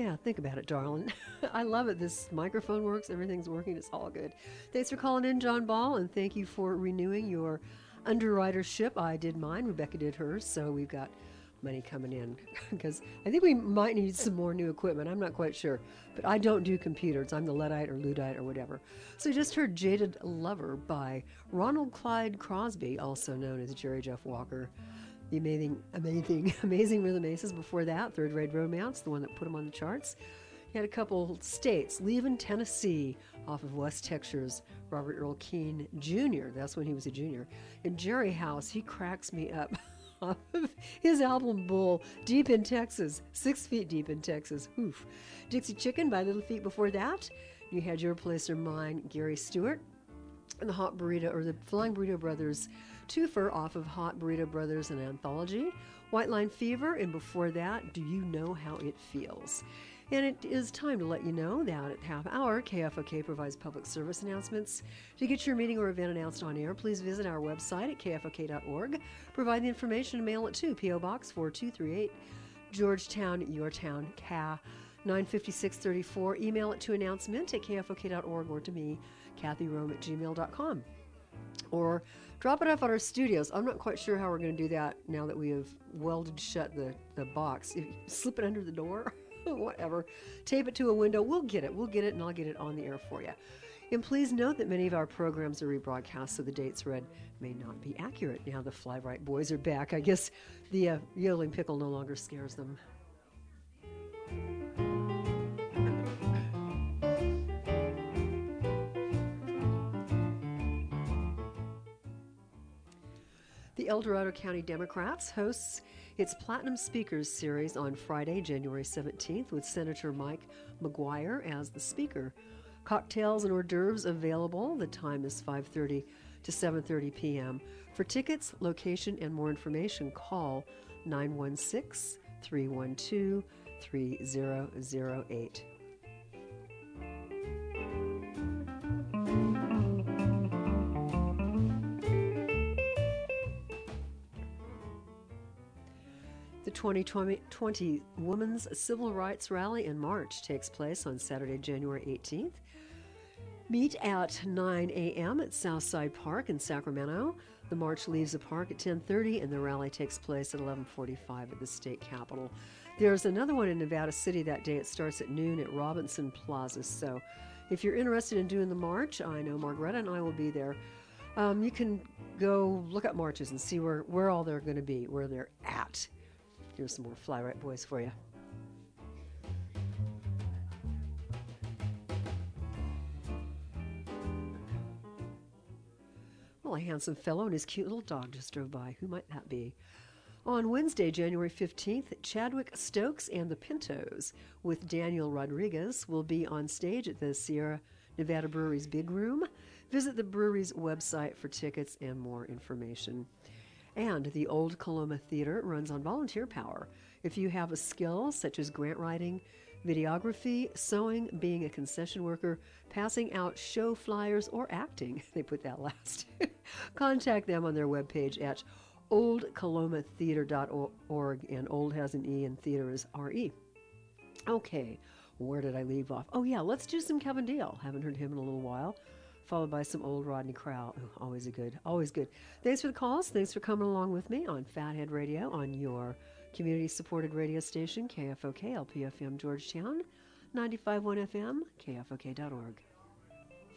Yeah, think about it, darling. I love it. This microphone works, everything's working, it's all good. Thanks for calling in, John Ball, and thank you for renewing your underwritership. I did mine, Rebecca did hers, so we've got money coming in because I think we might need some more new equipment. I'm not quite sure, but I don't do computers. I'm the Luddite or Luddite or whatever. So you just heard Jaded Lover by Ronald Clyde Crosby, also known as Jerry Jeff Walker. The amazing Rhythm Aces before that, Third Rate Romance, the one that put them on the charts. He had a couple states, leaving Tennessee off of West Texas, Robert Earl Keen Jr., that's when he was a junior. And Jerry House, he cracks me up. Off of his album Bull, Deep in Texas, 6 feet deep in Texas. Oof. Dixie Chicken by Little Feat before that. You had Your Place or Mine, Gary Stewart. And the Hot Burrito, or the Flying Burrito Brothers twofer off of Hot Burrito Brothers, an anthology. White Line Fever, and before that, Do You Know How It Feels? And it is time to let you know that at half hour, KFOK provides public service announcements. To get your meeting or event announced on air, please visit our website at kfok.org. Provide the information and mail it to P.O. Box 4238, Georgetown, your town, CA 95634. Email it to announcement at kfok.org or to me, kathyrome@gmail.com. Or drop it off at our studios. I'm not quite sure how we're going to do that now that we have welded shut the box. If you slip it under the door, whatever. Tape it to a window. We'll get it, and I'll get it on the air for you. And please note that many of our programs are rebroadcast, so the dates read may not be accurate. Now the Fly Right Boys are back. I guess the yodeling pickle no longer scares them. The El Dorado County Democrats hosts its Platinum Speakers Series on Friday, January 17th, with Senator Mike McGuire as the speaker. Cocktails and hors d'oeuvres available. The time is 5:30 to 7:30 p.m. For tickets, location, and more information, call 916-312-3008. The 2020 Women's Civil Rights Rally and March takes place on Saturday, January 18th. Meet at 9 a.m. at Southside Park in Sacramento. The march leaves the park at 10:30 and the rally takes place at 11:45 at the state capitol. There's another one in Nevada City that day. It starts at noon at Robinson Plaza. So if you're interested in doing the march, I know Margaretta and I will be there. You can go look up marches and see where all they're going to be, where they're at. Here's some more Fly Right Boys for you. Well, a handsome fellow and his cute little dog just drove by. Who might that be? On Wednesday, January 15th, Chadwick Stokes and the Pintos with Daniel Rodriguez will be on stage at the Sierra Nevada Brewery's Big Room. Visit the brewery's website for tickets and more information. And the Old Coloma Theater runs on volunteer power. If you have a skill such as grant writing, videography, sewing, being a concession worker, passing out show flyers, or acting, they put that last, contact them on their webpage at oldcolomatheater.org, and old has an E and theater is R-E. Okay, where did I leave off? Oh yeah, let's do some Kevin Deal. Haven't heard him in a little while. Followed by some old Rodney Crowell. Oh, always good. Thanks for the calls. Thanks for coming along with me on Fathead Radio on your community-supported radio station, KFOK, LPFM Georgetown, 95.1 FM, KFOK.org.